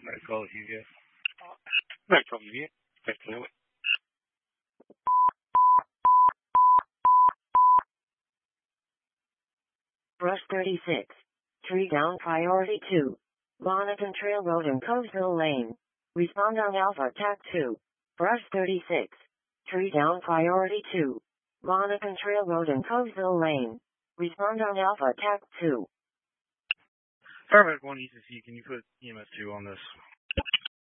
Right, call it UVS. Right, from UVS. Right, from UVS. Brush 36. Tree down priority 2. Lonergan Trail Road and Covesville Lane. Respond on Alpha TAC 2. Brush 36. Tree down priority 2. Lonergan Trail Road and Covesville Lane. Respond on Alpha TAC 2. Paramedic 1 ECC, can you put EMS 2 on this?